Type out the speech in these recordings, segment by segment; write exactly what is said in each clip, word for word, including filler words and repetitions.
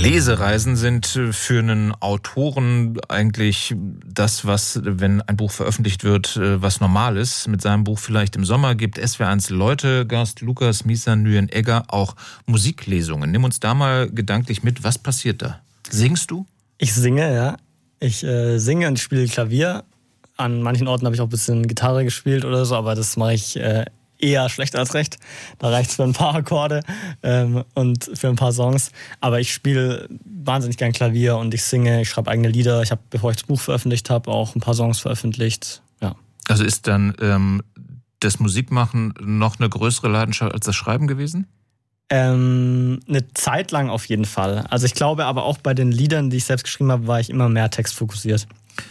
Lesereisen sind für einen Autoren eigentlich das, was, wenn ein Buch veröffentlicht wird, was normal ist. Mit seinem Buch vielleicht im Sommer gibt S W R eins Leute, Gast Lukas Misan-Nguyen-Egger auch Musiklesungen. Nimm uns da mal gedanklich mit, was passiert da? Singst du? Ich singe, ja. Ich äh, singe und spiele Klavier. An manchen Orten habe ich auch ein bisschen Gitarre gespielt oder so, aber das mache ich äh, eher schlecht als recht. Da reicht es für ein paar Akkorde ähm, und für ein paar Songs. Aber ich spiele wahnsinnig gern Klavier und ich singe, ich schreibe eigene Lieder. Ich habe, bevor ich das Buch veröffentlicht habe, auch ein paar Songs veröffentlicht. Ja. Also ist dann ähm, das Musikmachen noch eine größere Leidenschaft als das Schreiben gewesen? Ähm, eine Zeit lang auf jeden Fall. Also ich glaube aber auch bei den Liedern, die ich selbst geschrieben habe, war ich immer mehr textfokussiert.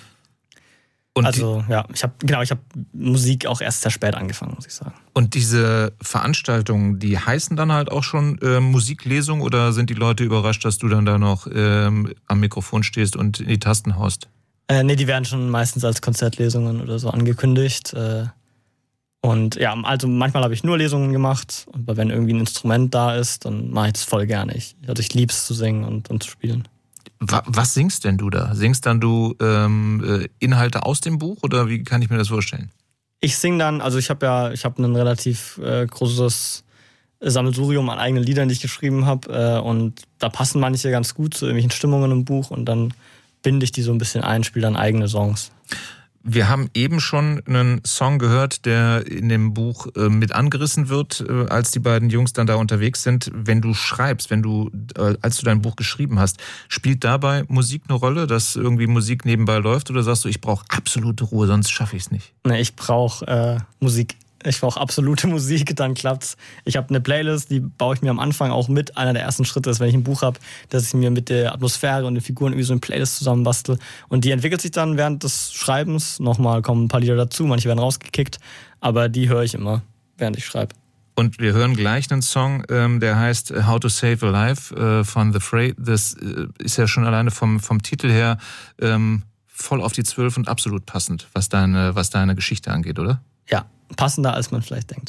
Und also die, ja, ich habe genau, ich habe Musik auch erst sehr spät angefangen, muss ich sagen. Und diese Veranstaltungen, die heißen dann halt auch schon äh, Musiklesung oder sind die Leute überrascht, dass du dann da noch ähm, am Mikrofon stehst und in die Tasten haust? Äh, nee, die werden schon meistens als Konzertlesungen oder so angekündigt. Äh, und ja, also manchmal habe ich nur Lesungen gemacht, aber wenn irgendwie ein Instrument da ist, dann mache ich das voll gerne. Ich, also ich liebe es zu singen und, und zu spielen. Was singst denn du da? Singst dann du ähm, Inhalte aus dem Buch oder wie kann ich mir das vorstellen? Ich singe dann, also ich habe ja, ich habe ein relativ äh, großes Sammelsurium an eigenen Liedern, die ich geschrieben habe äh, und da passen manche ganz gut zu irgendwelchen Stimmungen im Buch und dann binde ich die so ein bisschen ein, spiele dann eigene Songs. Wir haben eben schon einen Song gehört, der in dem Buch äh, mit angerissen wird, äh, als die beiden Jungs dann da unterwegs sind. Wenn du schreibst, wenn du, äh, als du dein Buch geschrieben hast, spielt dabei Musik eine Rolle, dass irgendwie Musik nebenbei läuft oder sagst du, ich brauche absolute Ruhe, sonst schaffe ich es nicht? Nee, ich brauche äh, Musik. Ich brauche absolute Musik, dann klappt's. Ich habe eine Playlist, die baue ich mir am Anfang auch mit. Einer der ersten Schritte ist, wenn ich ein Buch habe, dass ich mir mit der Atmosphäre und den Figuren irgendwie so eine Playlist zusammenbastel. Und die entwickelt sich dann während des Schreibens. Nochmal kommen ein paar Lieder dazu, manche werden rausgekickt. Aber die höre ich immer, während ich schreibe. Und wir hören gleich einen Song, ähm, der heißt How to Save a Life äh, von The Fray. Das äh, ist ja schon alleine vom, vom Titel her ähm, voll auf die Zwölf und absolut passend, was deine, was deine Geschichte angeht, oder? Ja, passender als man vielleicht denkt.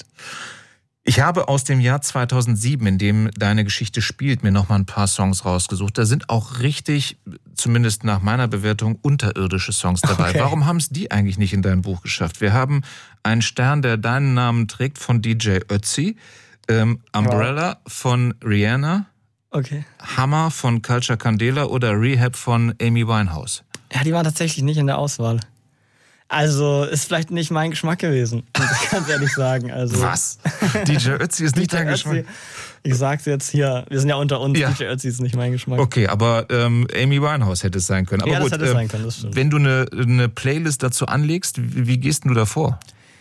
Ich habe aus dem Jahr zweitausendsieben, in dem deine Geschichte spielt, mir noch mal ein paar Songs rausgesucht. Da sind auch richtig, zumindest nach meiner Bewertung, unterirdische Songs dabei. Okay. Warum haben es die eigentlich nicht in dein Buch geschafft? Wir haben einen Stern, der deinen Namen trägt, von D J Ötzi, ähm, Umbrella wow. von Rihanna, okay. Hammer von Culture Candela oder Rehab von Amy Winehouse. Ja, die waren tatsächlich nicht in der Auswahl. Also, ist vielleicht nicht mein Geschmack gewesen, muss ich ganz ehrlich sagen. Also, was? D J Ötzi ist nicht dein Geschmack? Ich sag's jetzt hier, wir sind ja unter uns, ja. D J Ötzi ist nicht mein Geschmack. Okay, aber ähm, Amy Winehouse hätte es sein können. Aber ja, gut, das hätte äh, sein können, das stimmt. Wenn du eine, eine Playlist dazu anlegst, wie, wie gehst du da vor?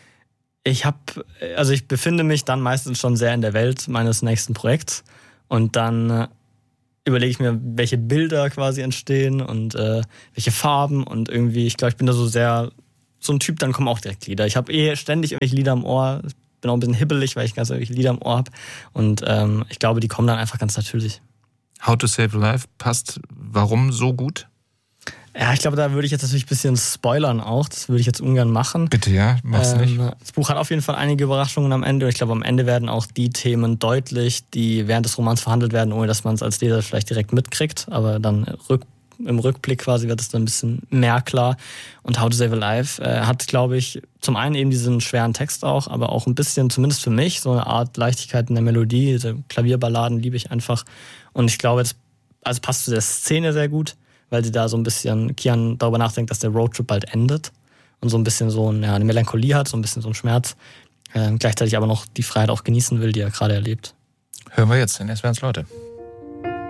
Ich hab, also ich befinde mich dann meistens schon sehr in der Welt meines nächsten Projekts und dann äh, überlege ich mir, welche Bilder quasi entstehen und äh, welche Farben und irgendwie, ich glaube, ich bin da so sehr so ein Typ, dann kommen auch direkt Lieder. Ich habe eh ständig irgendwelche Lieder im Ohr, bin auch ein bisschen hibbelig, weil ich ganz irgendwelche Lieder im Ohr habe und ähm, ich glaube, die kommen dann einfach ganz natürlich. How to Save a Life passt warum so gut? Ja, ich glaube, da würde ich jetzt natürlich ein bisschen spoilern auch. Das würde ich jetzt ungern machen. Bitte, ja, mach's ähm, nicht. Das Buch hat auf jeden Fall einige Überraschungen am Ende. Und ich glaube, am Ende werden auch die Themen deutlich, die während des Romans verhandelt werden, ohne dass man es als Leser vielleicht direkt mitkriegt. Aber dann rück, im Rückblick quasi wird es dann ein bisschen mehr klar. Und How to Save a Life äh, hat, glaube ich, zum einen eben diesen schweren Text auch, aber auch ein bisschen, zumindest für mich, so eine Art Leichtigkeit in der Melodie. Diese Klavierballaden liebe ich einfach. Und ich glaube, es also passt zu der Szene sehr gut, weil sie da so ein bisschen, Kian darüber nachdenkt, dass der Roadtrip bald endet und so ein bisschen so ein, ja, eine Melancholie hat, so ein bisschen so ein Schmerz, äh, gleichzeitig aber noch die Freiheit auch genießen will, die er gerade erlebt. Hören wir jetzt in S W R eins Leute.